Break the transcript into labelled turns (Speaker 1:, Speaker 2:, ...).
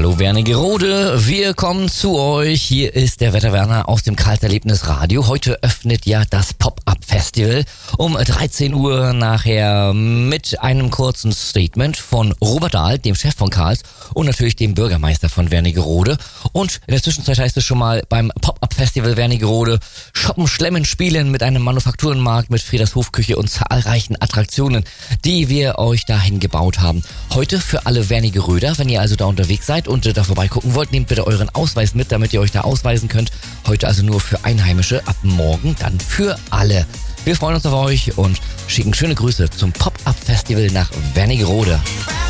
Speaker 1: Hallo Wernigerode, wir kommen zu euch. Hier ist der Wetterwerner aus dem Kalterlebnis Radio. Heute öffnet ja das Pop-Up-Festival um 13 Uhr nachher mit einem kurzen Statement von Robert Dahl, dem Chef von Karls und natürlich dem Bürgermeister von Wernigerode. Und in der Zwischenzeit heißt es schon mal beim Pop-Up-Festival Wernigerode shoppen, schlemmen, spielen mit einem Manufakturenmarkt, mit Frieders Hofküche und zahlreichen Attraktionen, die wir euch dahin gebaut haben. Heute für alle Wernigeröder, wenn ihr also da unterwegs seid und da vorbeigucken wollt, nehmt bitte euren Ausweis mit, damit ihr euch da ausweisen könnt. Heute also nur für Einheimische, ab morgen dann für alle. Wir freuen uns auf euch und schicken schöne Grüße zum Pop-Up-Festival nach Wernigerode.